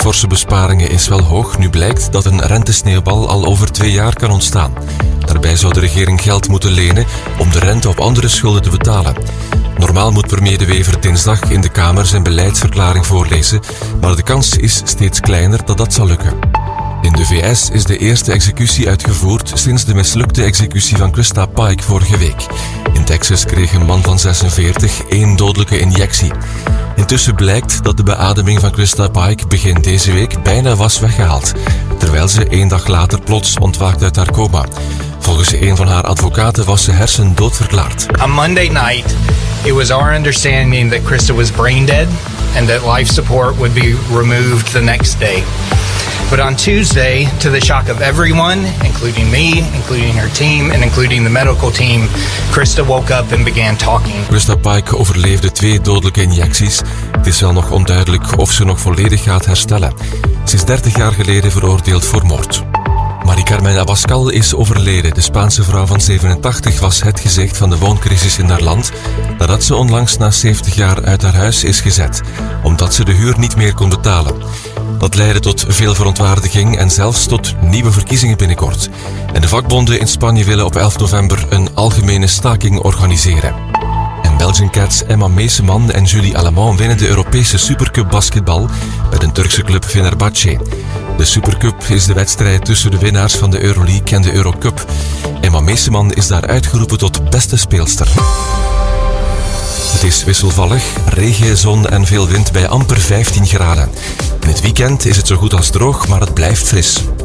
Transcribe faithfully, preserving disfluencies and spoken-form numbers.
forse besparingen is wel hoog. Nu blijkt dat een rentesneeuwbal al over twee jaar kan ontstaan. Daarbij zou de regering geld moeten lenen om de rente op andere schulden te betalen. Normaal moet premier De Wever dinsdag in de Kamer zijn beleidsverklaring voorlezen, maar de kans is steeds kleiner dat dat zal lukken. In de V S is de eerste executie uitgevoerd sinds de mislukte executie van Krista Pike vorige week. In Texas kreeg een man van zesenveertig één dodelijke injectie. Intussen blijkt dat de beademing van Krista Pike begin deze week bijna was weggehaald, terwijl ze één dag later plots ontwaakte uit haar coma. Volgens een van haar advocaten was ze hersendood verklaard. On Monday night, it was our understanding that Krista was brain dead and that life support would be removed the next day. But on Tuesday, to the shock of everyone, including me, including her team, and including the medical team, Krista woke up and began talking. Krista Pike overleefde twee dodelijke injecties. Het is wel nog onduidelijk of ze nog volledig gaat herstellen. Ze is dertig jaar geleden veroordeeld voor moord. Marie Carmen Abascal is overleden. De Spaanse vrouw van zevenentachtig was het gezicht van de wooncrisis in haar land, nadat ze onlangs na zeventig jaar uit haar huis is gezet, omdat ze de huur niet meer kon betalen. Dat leidde tot veel verontwaardiging en zelfs tot nieuwe verkiezingen binnenkort. En de vakbonden in Spanje willen op elf november een algemene staking organiseren. En Belgian Cats Emma Meeseman en Julie Alemant winnen de Europese Supercup basketbal bij de Turkse club Fenerbahce. De Supercup is de wedstrijd tussen de winnaars van de Euroleague en de Eurocup. Emma Meeseman is daar uitgeroepen tot beste speelster. Het is wisselvallig, regen, zon en veel wind bij amper vijftien graden. In het weekend is het zo goed als droog, maar het blijft fris.